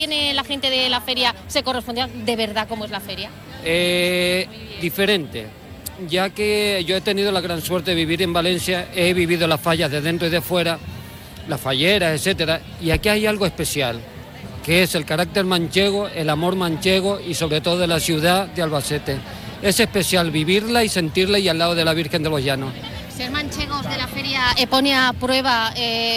tiene la gente de la feria se corresponde de verdad cómo es la feria? Diferente, ya que yo he tenido la gran suerte de vivir en Valencia, he vivido las fallas de dentro y de fuera, las falleras, etcétera, y aquí hay algo especial, que es el carácter manchego, el amor manchego y sobre todo de la ciudad de Albacete. Es especial vivirla y sentirla y al lado de la Virgen de los Llanos. Ser manchegos de la feria pone a prueba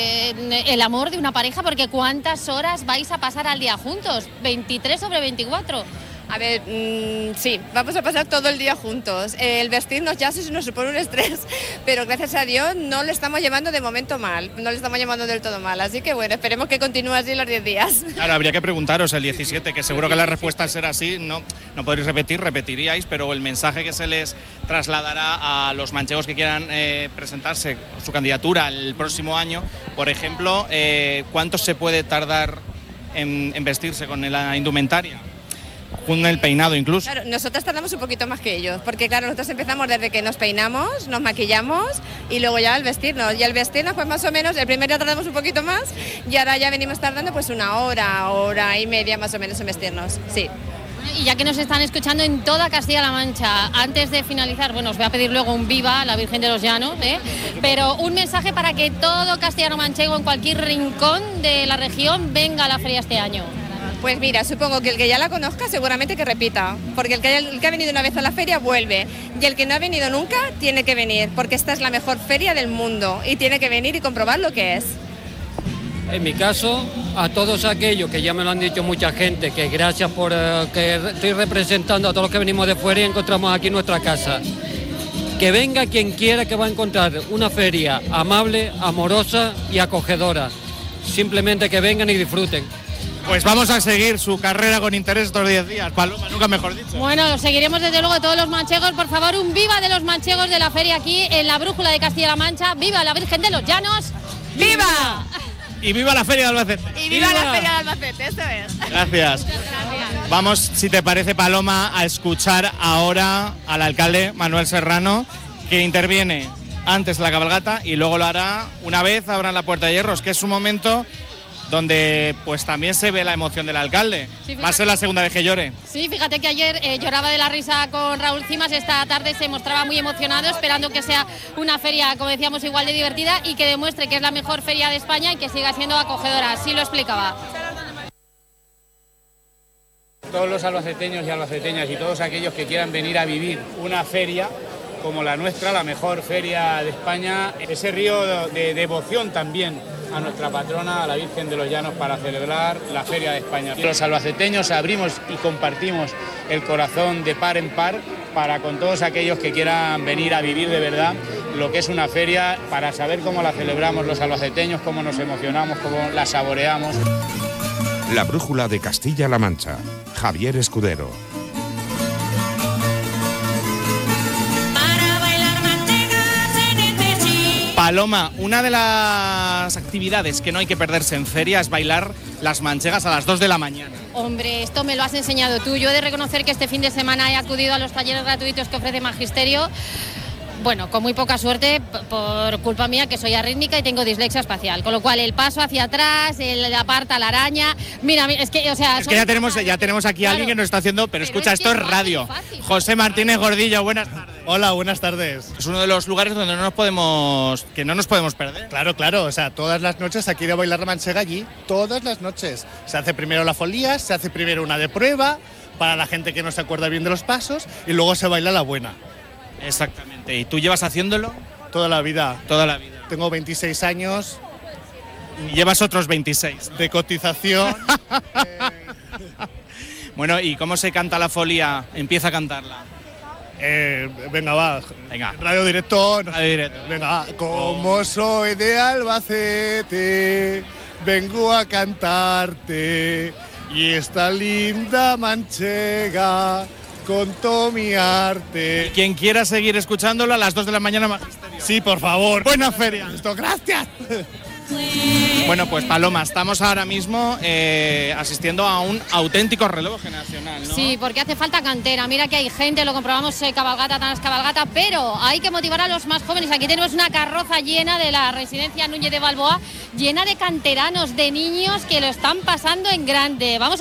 el amor de una pareja, porque ¿cuántas horas vais a pasar al día juntos? ¿23 sobre 24? A ver, sí, vamos a pasar todo el día juntos. El vestirnos ya se nos supone un estrés, pero gracias a Dios no lo estamos llevando de momento mal, no lo estamos llevando del todo mal, así que bueno, esperemos que continúe así los 10 días. Claro, habría que preguntaros el 17, que seguro que la respuesta será así, no podréis repetir, repetiríais, pero el mensaje que se les trasladará a los manchegos que quieran presentarse su candidatura el próximo año, por ejemplo, ¿cuánto se puede tardar en vestirse con la indumentaria? Con el peinado incluso. Claro, nosotros tardamos un poquito más que ellos, porque claro, nosotros empezamos desde que nos peinamos, nos maquillamos y luego ya el vestirnos. Y el vestirnos pues más o menos, el primer día tardamos un poquito más y ahora ya venimos tardando pues una hora y media más o menos en vestirnos, sí. Y ya que nos están escuchando en toda Castilla-La Mancha, antes de finalizar, bueno, os voy a pedir luego un viva a la Virgen de los Llanos, pero un mensaje para que todo castellano-manchego en cualquier rincón de la región venga a la feria este año. Pues mira, supongo que el que ya la conozca seguramente que repita, porque el que ha venido una vez a la feria vuelve, y el que no ha venido nunca tiene que venir, porque esta es la mejor feria del mundo y tiene que venir y comprobar lo que es. En mi caso, a todos aquellos que ya me lo han dicho mucha gente, que gracias por que estoy representando a todos los que venimos de fuera y encontramos aquí nuestra casa. Que venga quien quiera, que va a encontrar una feria amable, amorosa y acogedora. Simplemente que vengan y disfruten. Pues vamos a seguir su carrera con interés estos 10 días, Paloma, nunca mejor dicho. Bueno, lo seguiremos desde luego todos los manchegos. Por favor, un viva de los manchegos de la feria aquí en la Brújula de Castilla-La Mancha. ¡Viva la Virgen de los Llanos! ¡Viva! Y viva la Feria de Albacete. Y viva la Feria de Albacete, eso es. Gracias. Vamos, si te parece, Paloma, a escuchar ahora al alcalde Manuel Serrano, que interviene antes de la cabalgata y luego lo hará una vez abran la Puerta de Hierros, que es un momento donde pues también se ve la emoción del alcalde. Sí, va a ser la segunda vez que llore. Sí, fíjate que ayer lloraba de la risa con Raúl Cimas, esta tarde se mostraba muy emocionado, esperando que sea una feria, como decíamos, igual de divertida y que demuestre que es la mejor feria de España y que siga siendo acogedora. Así lo explicaba. Todos los albaceteños y albaceteñas y todos aquellos que quieran venir a vivir una feria como la nuestra, la mejor feria de España, ese río de devoción también a nuestra patrona, a la Virgen de los Llanos, para celebrar la Feria de España. Los albaceteños abrimos y compartimos el corazón de par en par para con todos aquellos que quieran venir a vivir de verdad lo que es una feria, para saber cómo la celebramos los albaceteños, cómo nos emocionamos, cómo la saboreamos. La Brújula de Castilla-La Mancha. Javier Escudero. Paloma, una de las actividades que no hay que perderse en feria es bailar las manchegas a las 2 de la mañana. Hombre, esto me lo has enseñado tú. Yo he de reconocer que este fin de semana he acudido a los talleres gratuitos que ofrece Magisterio. Bueno, con muy poca suerte, por culpa mía, que soy arrítmica y tengo dislexia espacial. Con lo cual, el paso hacia atrás, el aparta la araña... Mira, es que, o sea... Es que ya tenemos aquí a alguien que nos está haciendo... Pero escucha, esto es radio. Fácil. José Martínez Gordillo, buenas tardes. Hola, buenas tardes. Es uno de los lugares donde no nos podemos perder. Claro, o sea, todas las noches aquí de bailar la manchega allí, todas las noches. Se hace primero la folía, se hace primero una de prueba, para la gente que no se acuerda bien de los pasos, y luego se baila la buena. Exactamente. ¿Y tú llevas haciéndolo? Toda la vida. Toda la vida. Tengo 26 años. Y llevas otros 26. De cotización. Bueno, ¿y cómo se canta la folía? Empieza a cantarla. Venga, va. Venga. Radio directo. Radio directo. Venga, va. Como soy de Albacete, vengo a cantarte. Y esta linda manchega con todo mi arte. Y quien quiera seguir escuchándolo a las 2 de la mañana, Magisterio. Sí, por favor. Buena feria. Esto, gracias. Bueno, pues Paloma, estamos ahora mismo asistiendo a un auténtico reloj nacional, ¿no? Sí, porque hace falta cantera. Mira que hay gente, lo comprobamos cabalgata tras cabalgata, pero hay que motivar a los más jóvenes. Aquí tenemos una carroza llena de la residencia Núñez de Balboa, llena de canteranos, de niños que lo están pasando en grande. Vamos a